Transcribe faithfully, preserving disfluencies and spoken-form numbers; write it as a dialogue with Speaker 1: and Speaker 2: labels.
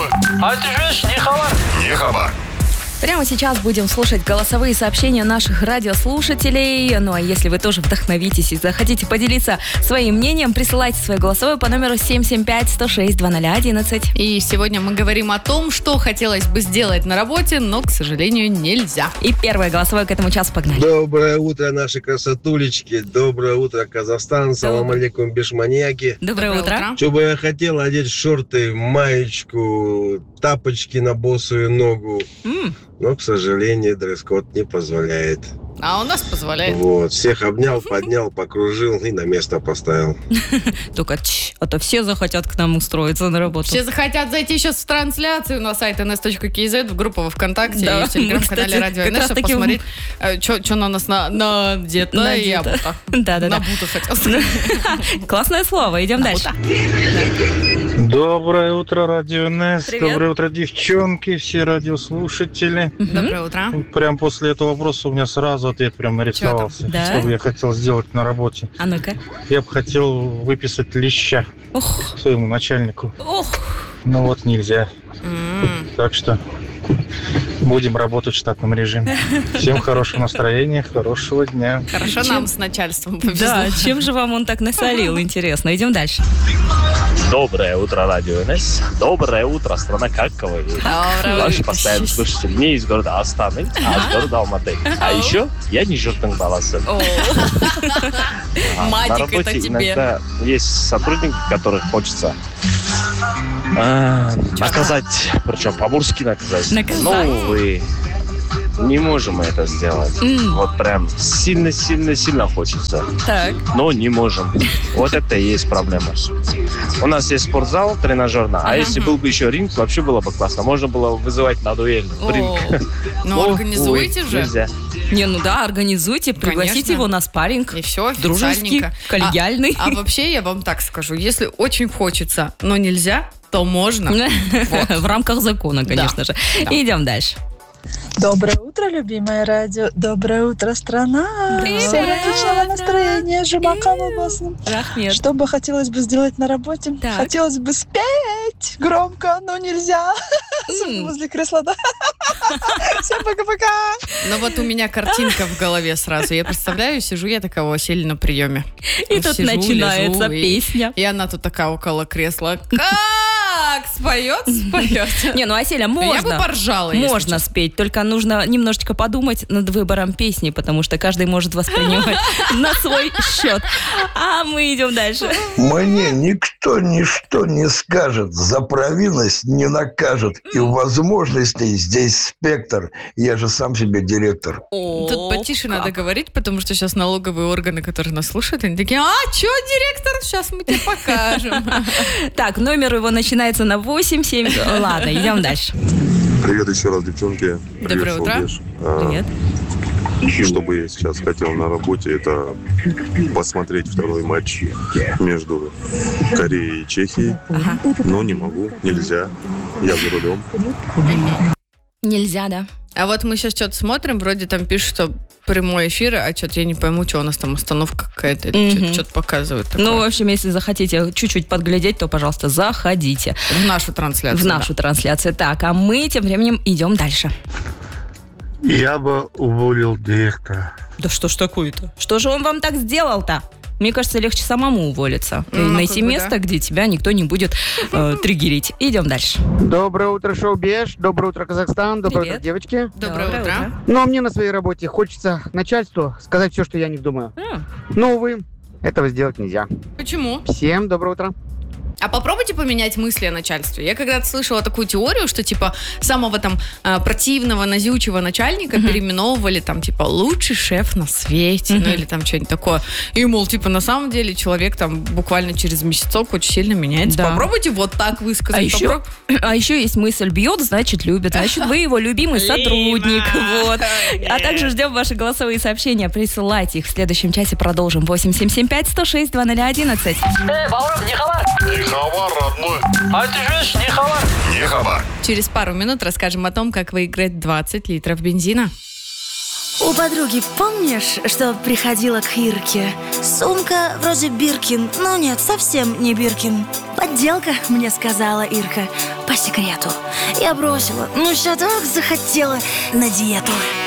Speaker 1: родной. А ты же не хабар. Не хабар.
Speaker 2: Прямо сейчас будем слушать голосовые сообщения наших радиослушателей. Ну а если вы тоже вдохновитесь и захотите поделиться своим мнением, присылайте свое голосовое по номеру семь семь пять сто шесть двадцать ноль одиннадцать.
Speaker 3: И сегодня мы говорим о том, что хотелось бы сделать на работе, но, к сожалению, нельзя.
Speaker 2: И первое голосовое к этому часу, погнали.
Speaker 4: Доброе утро, наши красотулечки. Доброе утро, Казахстан. Салам алейкум, бешманьяки.
Speaker 2: Доброе,
Speaker 3: Доброе
Speaker 2: утро.
Speaker 3: утро.
Speaker 4: Что бы я хотел одеть шорты, маечку, тапочки на босую ногу.
Speaker 2: М,
Speaker 4: Но, к сожалению, дресс-код не позволяет.
Speaker 3: А у нас позволяет.
Speaker 4: Вот, всех обнял, поднял, покружил и на место поставил.
Speaker 2: Только тш, а то все захотят к нам устроиться на работу.
Speaker 3: Все захотят зайти сейчас в трансляцию на сайт эн эс точка кей зет, в группу во ВКонтакте
Speaker 2: Да,
Speaker 3: и в телеграм-канале
Speaker 2: кстати,
Speaker 3: Радио
Speaker 2: как
Speaker 3: эн эс,
Speaker 2: раз
Speaker 3: чтобы
Speaker 2: таки
Speaker 3: посмотреть, что на нас на, надето.
Speaker 2: Надето.
Speaker 3: И обуто.
Speaker 2: Да-да-да.
Speaker 3: Набуто хотел сказать.
Speaker 2: Классное слово, идем дальше.
Speaker 5: Доброе утро, Радио эн эс.
Speaker 2: Привет.
Speaker 5: Доброе утро, девчонки, все радиослушатели.
Speaker 3: Доброе утро.
Speaker 5: Прям после этого вопроса у меня сразу ответ прям нарисовался.
Speaker 2: Да?
Speaker 5: Что бы я хотел сделать на работе?
Speaker 2: А ну-ка.
Speaker 5: Я бы хотел выписать леща
Speaker 2: Ох,
Speaker 5: своему начальнику.
Speaker 2: ох.
Speaker 5: Но вот нельзя.
Speaker 3: М.
Speaker 5: Так что будем работать в штатном режиме. Всем хорошего настроения, хорошего дня.
Speaker 3: Хорошо
Speaker 2: Чем-
Speaker 3: нам с начальством повезло.
Speaker 2: Да, чем же вам он так насолил? Интересно, идем дальше.
Speaker 6: Доброе утро, Радио эн эс. Доброе утро, страна Какова.
Speaker 3: Доброе
Speaker 6: Ваш
Speaker 3: утро.
Speaker 6: постоянный слушатель не из города Астаны, а из города Алматы. А еще я не жиртың баласы.
Speaker 3: О.
Speaker 6: А,
Speaker 3: Мадик,
Speaker 6: на работе
Speaker 3: это тебе.
Speaker 6: иногда есть сотрудники, которых хочется а, наказать, причем по-мурски наказать.
Speaker 2: Наказать?
Speaker 6: Но, увы, не можем мы это сделать.
Speaker 2: М,
Speaker 6: Вот прям сильно-сильно-сильно хочется,
Speaker 2: Так.
Speaker 6: но не можем. Вот это и есть проблема. У нас есть спортзал тренажерный, а если был бы еще ринг, вообще было бы классно. Можно было вызывать на дуэль в
Speaker 3: О.
Speaker 6: ринг.
Speaker 3: Ну,
Speaker 6: Но,
Speaker 3: организуйте
Speaker 6: увы,
Speaker 3: же.
Speaker 6: нельзя.
Speaker 2: Не, ну да, организуйте, пригласите
Speaker 3: Конечно.
Speaker 2: его на спарринг.
Speaker 3: И все,
Speaker 2: Дружеский,
Speaker 3: официальненько.
Speaker 2: коллегиальный.
Speaker 3: А, а вообще, я вам так скажу, если очень хочется, но нельзя, то можно.
Speaker 2: В рамках закона, конечно же.
Speaker 3: Да.
Speaker 2: Идем дальше.
Speaker 7: Доброе утро, любимое радио. Доброе утро, страна.
Speaker 2: Привет.
Speaker 7: Всем отличного настроения. Жумака Волосным.
Speaker 2: Рахмет.
Speaker 7: Что бы хотелось бы сделать на работе?
Speaker 2: Так.
Speaker 7: Хотелось бы спеть громко, но нельзя. Особенно возле кресла, да? Всем пока-пока.
Speaker 3: Но вот у меня картинка в голове сразу. Я представляю, сижу я такая у Василия на приеме.
Speaker 2: И
Speaker 3: Ну,
Speaker 2: тут
Speaker 3: сижу,
Speaker 2: начинается
Speaker 3: лежу, и-
Speaker 2: песня.
Speaker 3: И она тут такая около кресла. Как споет, споет.
Speaker 2: Не, ну, Аселя,
Speaker 3: Я бы
Speaker 2: можно.
Speaker 3: поржала, если
Speaker 2: Можно
Speaker 3: честно.
Speaker 2: спеть, только нужно немножечко подумать над выбором песни, потому что каждый может воспринимать на свой счет. А мы идем дальше.
Speaker 8: Мне никто ничто не скажет, за провинность не накажет. И возможностей здесь спектр. Я же сам себе директор.
Speaker 3: Тут потише
Speaker 2: как.
Speaker 3: надо говорить, потому что сейчас налоговые органы, которые нас слушают, они такие: а, что, директор? Сейчас мы тебе покажем.
Speaker 2: Так, номер его начинается на восемь семь. Ладно, идем дальше.
Speaker 9: Привет еще раз, девчонки. Привет,
Speaker 3: Доброе утро.
Speaker 9: Шоу-Беш. А,
Speaker 2: Привет.
Speaker 9: Что бы я сейчас хотел на работе, это посмотреть второй матч между Кореей и Чехией.
Speaker 2: Ага.
Speaker 9: Но не могу, нельзя. Я за рулем.
Speaker 2: Нельзя, да?
Speaker 3: А вот мы сейчас что-то смотрим, вроде там пишут, что прямой эфир, а что-то я не пойму, что у нас там установка какая-то, или
Speaker 2: Мгм.
Speaker 3: что-то показывают такое.
Speaker 2: Ну, в общем, если захотите чуть-чуть подглядеть, то, пожалуйста, заходите
Speaker 3: в нашу трансляцию.
Speaker 2: в нашу трансляцию. Так, а мы тем временем идем дальше.
Speaker 5: Я бы уволил директора.
Speaker 2: Да что ж такое-то? Что же он вам так сделал-то? Мне кажется, легче самому уволиться. И
Speaker 3: Ну,
Speaker 2: найти
Speaker 3: как бы
Speaker 2: место,
Speaker 3: да.
Speaker 2: где тебя никто не будет э, триггерить. Идем дальше.
Speaker 10: Доброе утро, шоу-беш. Доброе утро, Казахстан. Доброе
Speaker 2: Привет.
Speaker 10: утро, девочки.
Speaker 3: Доброе,
Speaker 2: Доброе
Speaker 3: утро.
Speaker 2: утро.
Speaker 10: Ну, а мне на своей работе хочется начальству сказать все, что я не думаю.
Speaker 2: М,
Speaker 10: Но, увы, этого сделать нельзя.
Speaker 3: Почему?
Speaker 10: Всем доброе утро.
Speaker 3: А попробуйте поменять мысли о начальстве. Я когда-то слышала такую теорию, что типа самого там э, противного, назючего начальника
Speaker 2: Мгм.
Speaker 3: переименовывали там типа лучший шеф на свете, ну
Speaker 2: Мгм.
Speaker 3: или там что-нибудь такое. И, мол, типа на самом деле человек там буквально через месяцок очень сильно меняется.
Speaker 2: Да.
Speaker 3: Попробуйте вот так высказать.
Speaker 2: А еще,
Speaker 3: Попроб-
Speaker 2: а еще есть мысль: бьет, значит любит. Значит, вы его любимый сотрудник. Вот. А также ждем ваши голосовые сообщения. Присылайте их. В следующем часе продолжим. восемь семь семь пять сто шесть двадцать ноль одиннадцать.
Speaker 1: Эй, Баурам, не хабар. Не хабар, родной. А ты же не хабар. Не хабар.
Speaker 3: Через пару минут расскажем о том, как выиграть двадцать литров бензина.
Speaker 11: У подруги, помнишь, что приходила к Ирке? Сумка вроде Биркин, но нет, совсем не Биркин. Подделка, мне сказала Ирка. По секрету. Я бросила, ну все так захотела на диету.